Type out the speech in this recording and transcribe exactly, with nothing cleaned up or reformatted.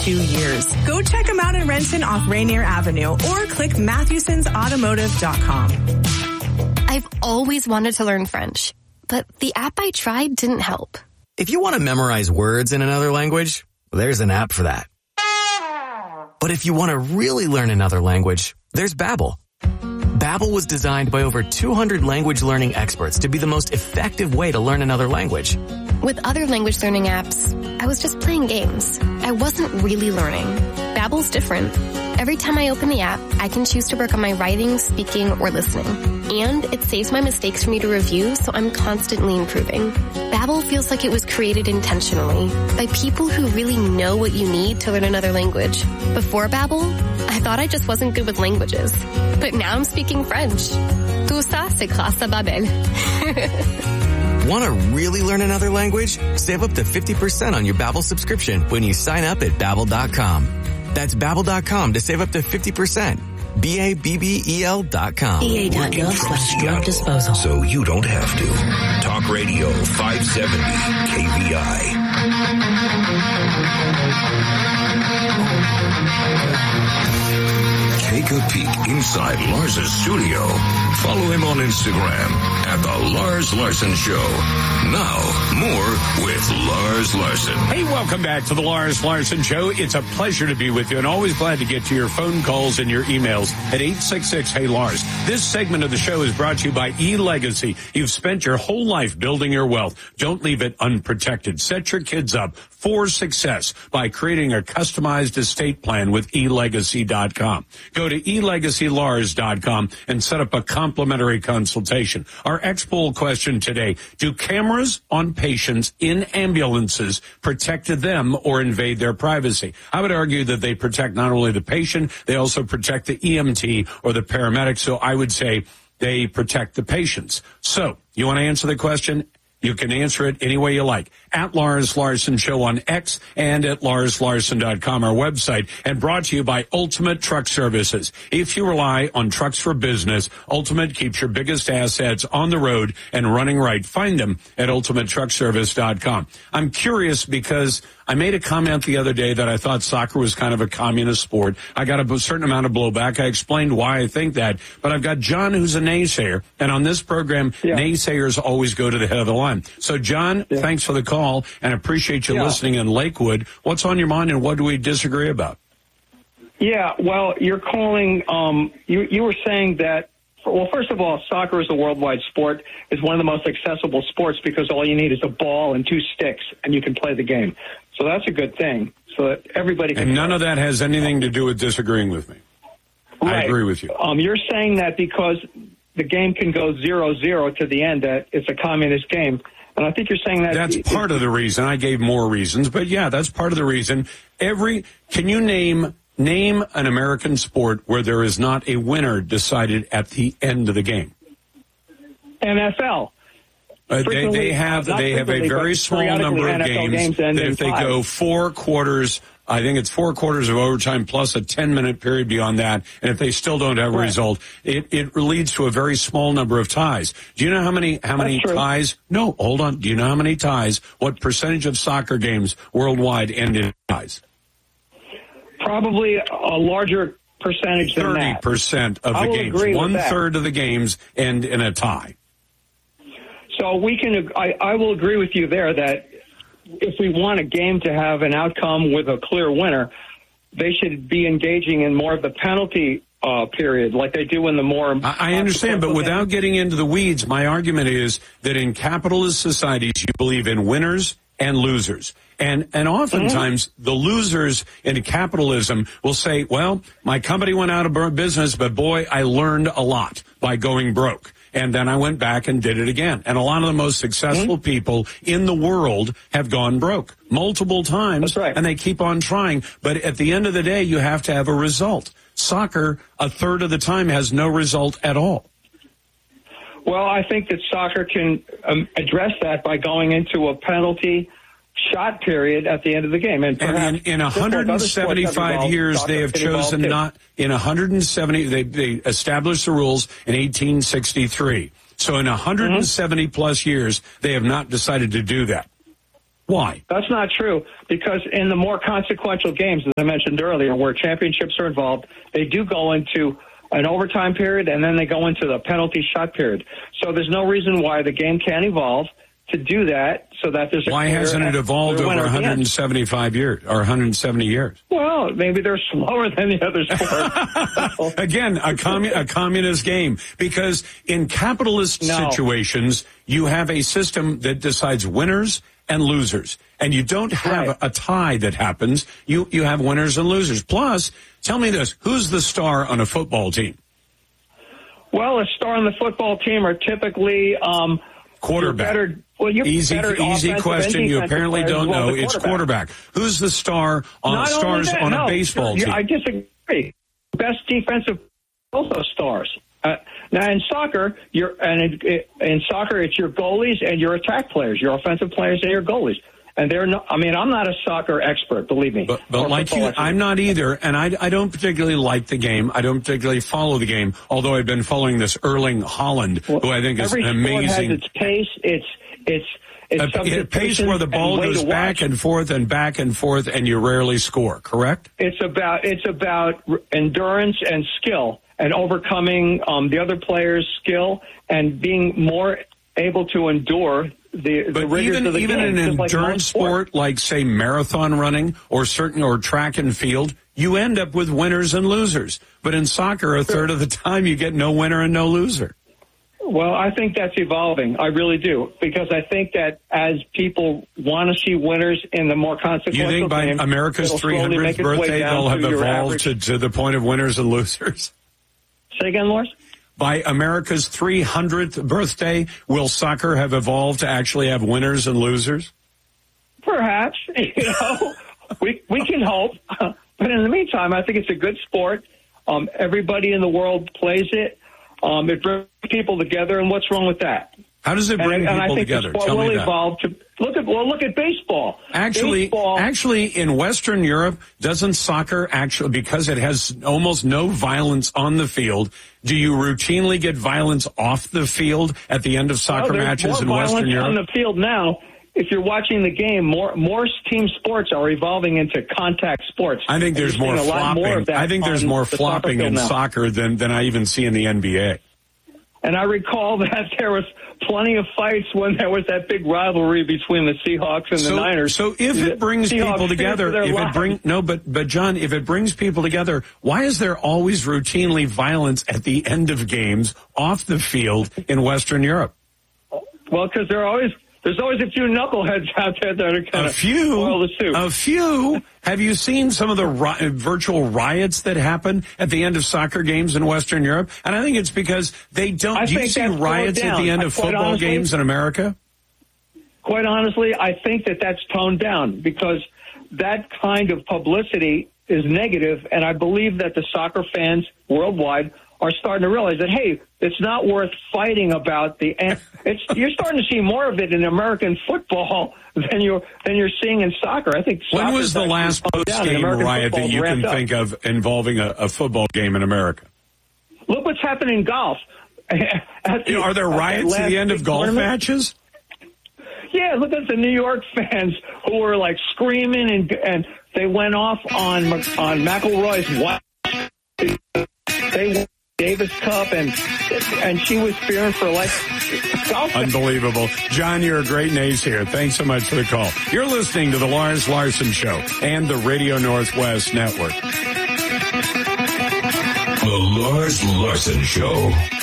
two years. Go check them out in Renton off Rainier Avenue or click Mathewsons Automotive dot com. I've always wanted to learn French, but the app I tried didn't help. If you want to memorize words in another language, well, there's an app for that. But if you want to really learn another language, there's Babbel. Babbel was designed by over two hundred language learning experts to be the most effective way to learn another language. With other language learning apps, I was just playing games. I wasn't really learning. Babbel's different. Every time I open the app, I can choose to work on my writing, speaking, or listening. And it saves my mistakes for me to review, so I'm constantly improving. Babbel feels like it was created intentionally by people who really know what you need to learn another language. Before Babbel, I thought I just wasn't good with languages. But now I'm speaking French. Tout ça, c'est grâce à Babbel. Want to really learn another language? Save up to fifty percent on your Babbel subscription when you sign up at Babbel dot com. That's Babbel dot com to save up to fifty percent. B A B B E L dot com. E A dot gov slash drug disposal. So you don't have to. Talk Radio five seventy K V I. Take a peek inside Lars's studio. Follow him on Instagram at The Lars Larson Show. Now, more with Lars Larson. Hey, welcome back to The Lars Larson Show. It's a pleasure to be with you and always glad to get to your phone calls and your emails at eight six six, hey Lars. This segment of the show is brought to you by eLegacy. You've spent your whole life building your wealth. Don't leave it unprotected. Set your kids up for success by creating a customized estate plan with e legacy dot com. Go to e legacy lars dot com and set up a complimentary consultation. Our X-Poll question today, do cameras on patients in ambulances protect them or invade their privacy? I would argue that they protect not only the patient, they also protect the E M T or the paramedic. So I would say they protect the patients. So you want to answer the question? You can answer it any way you like. At Lars Larson Show on X and at lars larson dot com, our website, and brought to you by Ultimate Truck Services. If you rely on trucks for business, Ultimate keeps your biggest assets on the road and running right. Find them at ultimate truck service dot com. I'm curious because I made a comment the other day that I thought soccer was kind of a communist sport. I got a certain amount of blowback. I explained why I think that. But I've got John, who's a naysayer. And on this program, yeah. naysayers always go to the head of the line. So, John, yeah. thanks for the call, and appreciate you yeah. listening in Lakewood. What's on your mind, and what do we disagree about? Yeah, well, you're calling, um, you, you were saying that, well, first of all, soccer is a worldwide sport. It's one of the most accessible sports because all you need is a ball and two sticks, and you can play the game. So that's a good thing, so that everybody can. And none play. of that has anything to do with disagreeing with me. Right. I agree with you. Um, you're saying that because the game can go zero zero to the end, that it's a communist game. And I think you're saying that... That's part of the reason. I gave more reasons, but yeah, that's part of the reason. Every... Can you name... Name an American sport where there is not a winner decided at the end of the game? N F L. Uh, they, they have they have a very small number of games, games that if they five. go four quarters, I think it's four quarters of overtime plus a ten-minute period beyond that, and if they still don't have a right. result, it, it leads to a very small number of ties. Do you know how many how many ties? No, hold on. Do you know how many ties? What percentage of soccer games worldwide end in ties? Probably a larger percentage than that. thirty percent of the games. One-third of the games end in a tie. So we can. I, I will agree with you there that if we want a game to have an outcome with a clear winner, they should be engaging in more of the penalty uh, period like they do in the more... I, I understand, but without getting into the weeds, my argument is that in capitalist societies, you believe in winners and losers. And and oftentimes mm-hmm. the losers in capitalism will say, well, my company went out of business, but boy, I learned a lot by going broke. And then I went back and did it again. And a lot of the most successful mm-hmm. people in the world have gone broke multiple times. That's right. And they keep on trying. But at the end of the day, you have to have a result. Soccer, a third of the time, has no result at all. Well, I think that soccer can um, address that by going into a penalty shot period at the end of the game. And, and in, in one hundred seventy-five like years, they have chosen not, in one hundred seventy, they, they established the rules in eighteen sixty-three. So in one hundred seventy mm-hmm. plus years, they have not decided to do that. Why? That's not true, because in the more consequential games, as I mentioned earlier, where championships are involved, they do go into an overtime period, and then they go into the penalty shot period. So there's no reason why the game can't evolve to do that, so that there's a Why hasn't it evolved over one hundred seventy-five years or one hundred seventy years? Well, maybe they're slower than the other sports. Again, a, commu- a communist game, because in capitalist No. situations, you have a system that decides winners and losers, and you don't have Right. a tie that happens. You you have winners and losers. Plus, tell me this: who's the star on a football team? Well, a star on the football team are typically um, Quarterback. Better, well, you're easy, better easy offensive question. and You defensive apparently players don't as well know. as the It's quarterback. Who's the star on Not stars only that, on no, a baseball you- team? I disagree. Best defensive, also stars. Uh, now in soccer, you're and in, in soccer, it's your goalies and your attack players, your offensive players and your goalies. And they're not, I mean, I'm not a soccer expert, believe me. But, but or like football you, expert. I'm not either, and I, I don't particularly like the game. I don't particularly follow the game, although I've been following this Erling Haaland, Well, who I think is every amazing. sport has its pace. It's it's it's a, a pace where the ball and way goes to back watch. and forth and back and forth, and you rarely score. Correct? It's about it's about r- endurance and skill, and overcoming um, the other player's skill, and being more able to endure the, the But rigors even of the even game. in an just like in one endurance sport, like say marathon running or certain or track and field, you end up with winners and losers. But in soccer, a third of the time you get no winner and no loser. Well, I think that's evolving. I really do, because I think that as people want to see winners in the more consequential You think by game, America's it'll slowly three hundredth make its way birthday down they'll have to your evolved average- to, to the point of winners and losers? Say again, Lars? By America's three hundredth birthday, will soccer have evolved to actually have winners and losers? Perhaps, you know, we we can hope. But in the meantime, I think it's a good sport. Um, everybody in the world plays it. Um, it brings people together, and what's wrong with that? How does it bring and, and people I think together? The sport Tell will me that. evolve to look at well, look at baseball. Actually, baseball, actually, in Western Europe, doesn't soccer actually, because it has almost no violence on the field, do you routinely get violence off the field at the end of soccer well, there's matches in more Western violence Europe? on the field now. If you're watching the game, more more team sports are evolving into contact sports. I think And there's you're more seeing a lot flopping. more of that I think there's on more the soccer flopping field in now. soccer than, than I even see in the N B A. And I recall that there was plenty of fights when there was that big rivalry between the Seahawks and so, the Niners. So if The it brings Seahawks people feared together, for their if it lives. bring no, but but John, if it brings people together, why is there always routinely violence at the end of games off the field in Western Europe? Well, because there are always there's always a few knuckleheads out there that are kind A of few, spoil the soup. a few. Have you seen some of the ri- virtual riots that happen at the end of soccer games in Western Europe? And I think it's because they don't. I do you think see that's slowed riots at the down. end I- of quite football honestly- games in America? Quite honestly, I think that that's toned down because that kind of publicity is negative, and I believe that the soccer fans worldwide are starting to realize that, hey, it's not worth fighting about the end. It's, you're starting to see more of it in American football than you're than you're seeing in soccer. I think. When was the soccer's last actually toned down, and post-game American riot that football's you can ramped up. think of involving a, a football game in America? Look what's happened in golf. At the- You know, are there at riots at last the end of big golf tournament. matches? Yeah, look at the New York fans who were like screaming and and they went off on on McElroy's watch. They won Davis Cup and and she was fearing for life. Golf. Unbelievable. John, you're a great nays here. Thanks so much for the call. You're listening to the Lars Larson Show and the Radio Northwest Network. The Lars Larson Show.